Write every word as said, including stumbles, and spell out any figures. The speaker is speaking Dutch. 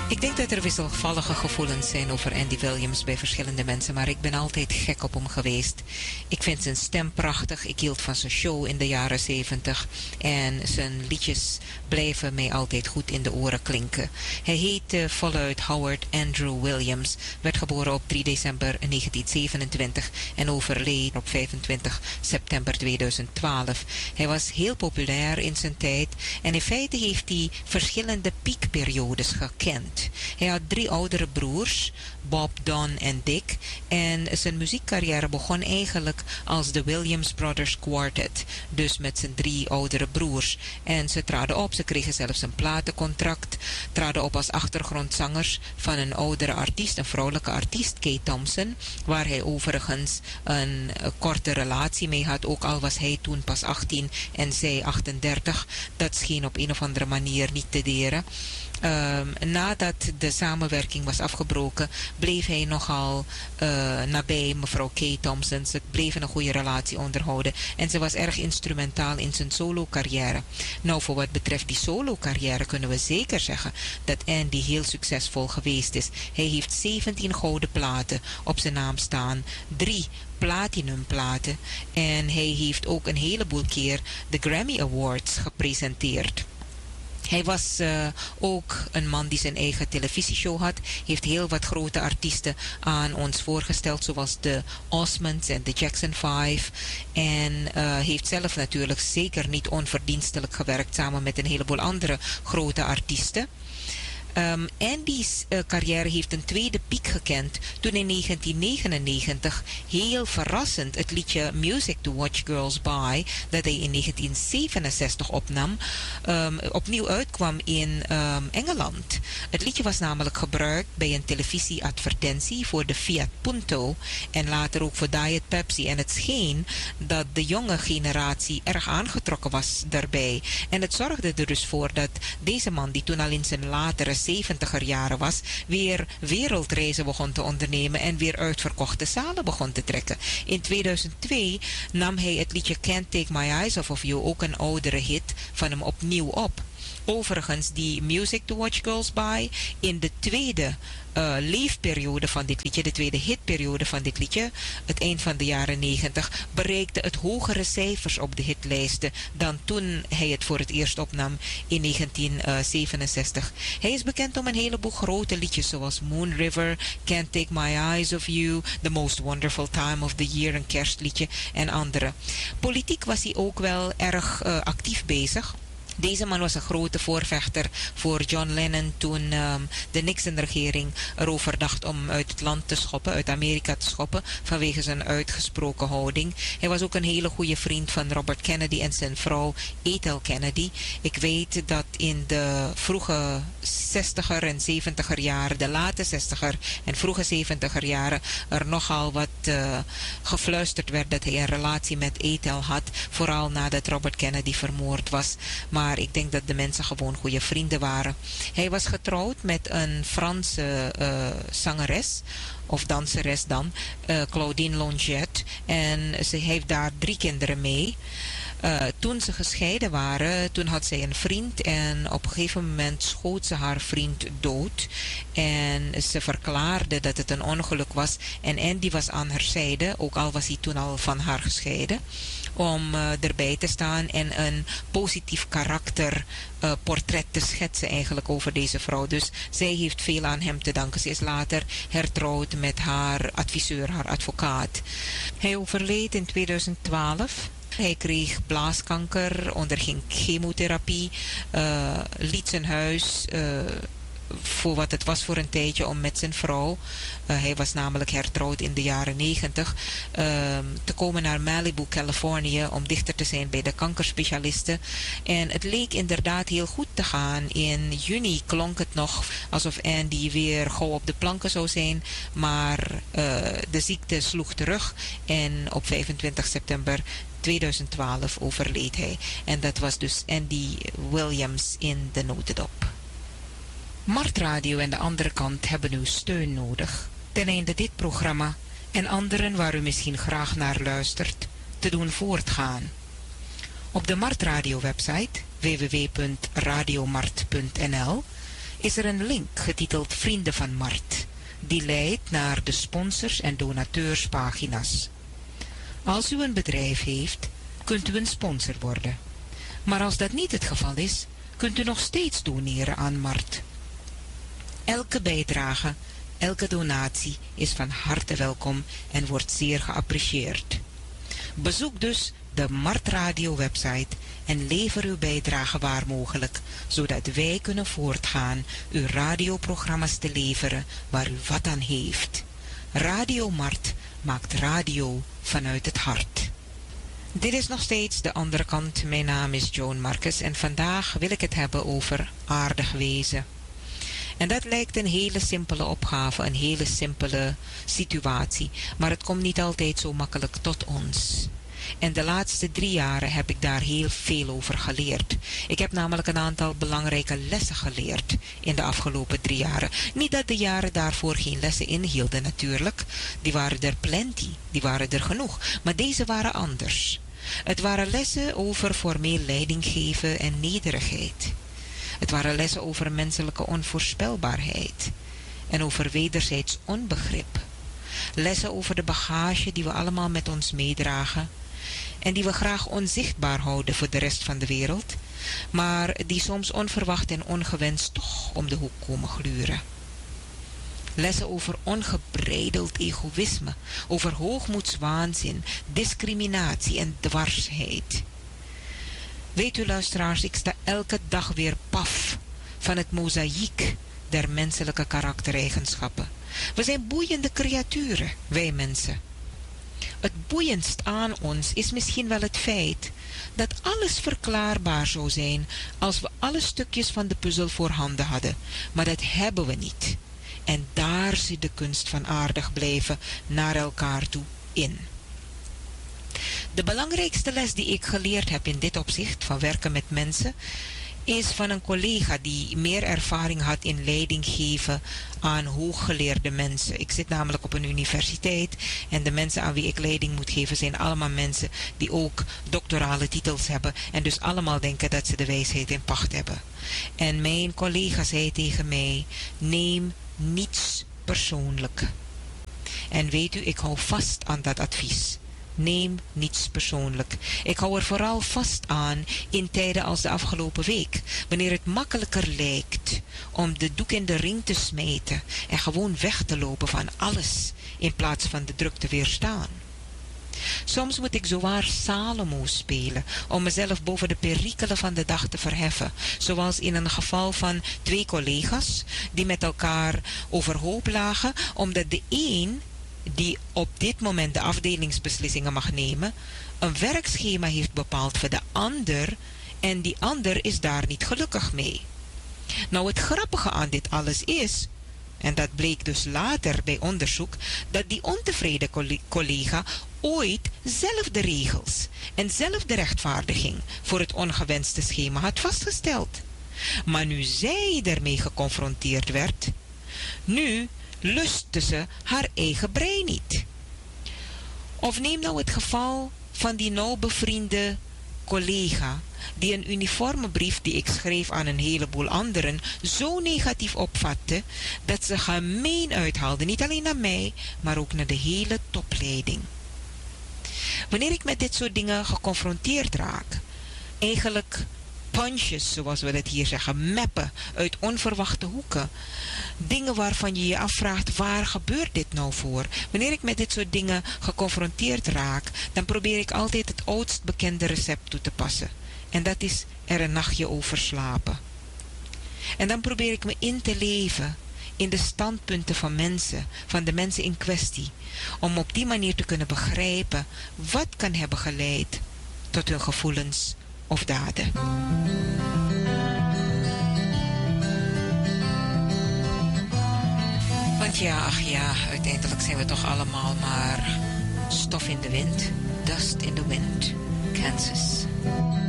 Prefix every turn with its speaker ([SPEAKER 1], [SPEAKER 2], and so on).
[SPEAKER 1] Ik denk dat er wisselvallige gevoelens zijn over Andy Williams bij verschillende mensen, maar ik ben altijd gek op hem geweest. Ik vind zijn stem prachtig, ik hield van zijn show in de jaren zeventig en zijn liedjes blijven mij altijd goed in de oren klinken. Hij heette voluit Howard Andrew Williams, werd geboren op drie december negentien zevenentwintig en overleed op vijfentwintig september tweeduizend twaalf. Hij was heel populair in zijn tijd en in feite heeft hij verschillende piekperiodes gekend. Hij had drie oudere broers, Bob, Don en Dick, en zijn muziekcarrière begon eigenlijk als de Williams Brothers Quartet, dus met zijn drie oudere broers. En ze traden op, ze kregen zelfs een platencontract, traden op als achtergrondzangers van een oudere artiest, een vrouwelijke artiest, Kay Thompson, waar hij overigens een korte relatie mee had, ook al was hij toen pas achttien en zij achtendertig. Dat scheen op een of andere manier niet te deren. Um, nadat de samenwerking was afgebroken, bleef hij nogal uh, nabij mevrouw Kay Thompson. Ze bleven een goede relatie onderhouden en ze was erg instrumentaal in zijn solo-carrière. Nou, voor wat betreft die solo-carrière kunnen we zeker zeggen dat Andy heel succesvol geweest is. Hij heeft zeventien gouden platen op zijn naam staan, drie platinumplaten en hij heeft ook een heleboel keer de Grammy Awards gepresenteerd. Hij was uh, ook een man die zijn eigen televisieshow had. Heeft heel wat grote artiesten aan ons voorgesteld, zoals de Osmonds en de Jackson Five. En uh, heeft zelf natuurlijk zeker niet onverdienstelijk gewerkt samen met een heleboel andere grote artiesten. Um, Andy's uh, carrière heeft een tweede piek gekend toen in negentien negenennegentig heel verrassend het liedje Music to Watch Girls By, dat hij in negentien zevenenzestig opnam, um, opnieuw uitkwam in um, Engeland. Het liedje was namelijk gebruikt bij een televisieadvertentie voor de Fiat Punto en later ook voor Diet Pepsi. En het scheen dat de jonge generatie erg aangetrokken was daarbij. En het zorgde er dus voor dat deze man, die toen al in zijn latere zeventiger jaren was, weer wereldreizen begon te ondernemen en weer uitverkochte zalen begon te trekken. In tweeduizend twee nam hij het liedje Can't Take My Eyes Off of You, ook een oudere hit, van hem opnieuw op. Overigens, die Music to Watch Girls By, in de tweede uh, leefperiode van dit liedje, de tweede hitperiode van dit liedje, het eind van de jaren negentig, bereikte het hogere cijfers op de hitlijsten dan toen hij het voor het eerst opnam in negentien zevenenzestig. Hij is bekend om een heleboel grote liedjes zoals Moon River, Can't Take My Eyes Off You, The Most Wonderful Time of the Year, een kerstliedje en andere. Politiek was hij ook wel erg uh, actief bezig. Deze man was een grote voorvechter voor John Lennon toen um, de Nixon-regering erover dacht om uit het land te schoppen, uit Amerika te schoppen, vanwege zijn uitgesproken houding. Hij was ook een hele goede vriend van Robert Kennedy en zijn vrouw Ethel Kennedy. Ik weet dat in de vroege zestiger en zeventiger jaren, de late zestiger en vroege zeventiger jaren, er nogal wat uh, gefluisterd werd dat hij een relatie met Ethel had, vooral nadat Robert Kennedy vermoord was. Maar Maar ik denk dat de mensen gewoon goede vrienden waren. Hij was getrouwd met een Franse uh, zangeres, of danseres dan, uh, Claudine Longet. En ze heeft daar drie kinderen mee. Uh, toen ze gescheiden waren, toen had zij een vriend en op een gegeven moment schoot ze haar vriend dood. En ze verklaarde dat het een ongeluk was. En Andy was aan haar zijde, ook al was hij toen al van haar gescheiden, om uh, erbij te staan en een positief karakter uh, portret te schetsen eigenlijk over deze vrouw. Dus zij heeft veel aan hem te danken. Ze is later hertrouwd met haar adviseur, haar advocaat. Hij overleed in tweeduizend twaalf. Hij kreeg blaaskanker, onderging chemotherapie, uh, liet zijn huis uh, voor wat het was voor een tijdje om met zijn vrouw, uh, hij was namelijk hertrouwd in de jaren negentig, uh, te komen naar Malibu, Californië, om dichter te zijn bij de kankerspecialisten. En het leek inderdaad heel goed te gaan. In juni klonk het nog alsof Andy weer gauw op de planken zou zijn, maar uh, de ziekte sloeg terug en op vijfentwintig september tweeduizend twaalf overleed hij. En dat was dus Andy Williams in de notendop. Marktradio en de andere kant hebben uw steun nodig, ten einde dit programma en anderen waar u misschien graag naar luistert, te doen voortgaan. Op de Marktradio website w w w punt radiomart punt n l is er een link getiteld Vrienden van Mart, die leidt naar de sponsors- en donateurspagina's. Als u een bedrijf heeft, kunt u een sponsor worden. Maar als dat niet het geval is, kunt u nog steeds doneren aan Mart. Elke bijdrage, elke donatie is van harte welkom en wordt zeer geapprecieerd. Bezoek dus de Mart Radio website en lever uw bijdrage waar mogelijk, zodat wij kunnen voortgaan uw radioprogramma's te leveren waar u wat aan heeft. Radio Mart maakt radio vanuit het hart. Dit is nog steeds de andere kant. Mijn naam is Joan Marcus en vandaag wil ik het hebben over aardig wezen. En dat lijkt een hele simpele opgave, een hele simpele situatie, maar het komt niet altijd zo makkelijk tot ons. En de laatste drie jaren heb ik daar heel veel over geleerd. Ik heb namelijk een aantal belangrijke lessen geleerd in de afgelopen drie jaren. Niet dat de jaren daarvoor geen lessen inhielden natuurlijk. Die waren er plenty, die waren er genoeg. Maar deze waren anders. Het waren lessen over formeel leiding geven en nederigheid. Het waren lessen over menselijke onvoorspelbaarheid. En over wederzijds onbegrip. Lessen over de bagage die we allemaal met ons meedragen. En die we graag onzichtbaar houden voor de rest van de wereld, maar die soms onverwacht en ongewenst toch om de hoek komen gluren. Lessen over ongebreideld egoïsme, over hoogmoedswaanzin, discriminatie en dwarsheid. Weet u luisteraars, ik sta elke dag weer paf van het mozaïek der menselijke karaktereigenschappen. We zijn boeiende creaturen, wij mensen. Het boeiendst aan ons is misschien wel het feit dat alles verklaarbaar zou zijn als we alle stukjes van de puzzel voorhanden hadden, maar dat hebben we niet. En daar zit de kunst van aardig blijven naar elkaar toe in. De belangrijkste les die ik geleerd heb in dit opzicht van werken met mensen is van een collega die meer ervaring had in leiding geven aan hooggeleerde mensen. Ik zit namelijk op een universiteit en de mensen aan wie ik leiding moet geven zijn allemaal mensen die ook doctorale titels hebben en dus allemaal denken dat ze de wijsheid in pacht hebben. En mijn collega zei tegen mij, neem niets persoonlijk. En weet u, ik hou vast aan dat advies. Neem niets persoonlijk. Ik hou er vooral vast aan in tijden als de afgelopen week, wanneer het makkelijker lijkt om de doek in de ring te smijten en gewoon weg te lopen van alles in plaats van de druk te weerstaan. Soms moet ik zowaar Salomo spelen om mezelf boven de perikelen van de dag te verheffen, zoals in een geval van twee collega's die met elkaar overhoop lagen, omdat de een die op dit moment de afdelingsbeslissingen mag nemen, een werkschema heeft bepaald voor de ander en die ander is daar niet gelukkig mee. Nou, het grappige aan dit alles is, en dat bleek dus later bij onderzoek, dat die ontevreden collega ooit zelf de regels en zelf de rechtvaardiging voor het ongewenste schema had vastgesteld. Maar nu zij ermee geconfronteerd werd, nu lustte ze haar eigen brein niet. Of neem nou het geval van die nauw bevriende collega die een uniforme brief die ik schreef aan een heleboel anderen zo negatief opvatte dat ze gemeen uithaalde, niet alleen naar mij, maar ook naar de hele topleiding. Wanneer ik met dit soort dingen geconfronteerd raak, eigenlijk punches, zoals we het hier zeggen, meppen uit onverwachte hoeken. Dingen waarvan je je afvraagt, waar gebeurt dit nou voor? Wanneer ik met dit soort dingen geconfronteerd raak, dan probeer ik altijd het oudst bekende recept toe te passen. En dat is er een nachtje over slapen. En dan probeer ik me in te leven in de standpunten van mensen, van de mensen in kwestie, om op die manier te kunnen begrijpen wat kan hebben geleid tot hun gevoelens of daden. Want ja, ach ja, uiteindelijk zijn we toch allemaal maar stof in de wind, dust in the wind, Kansas.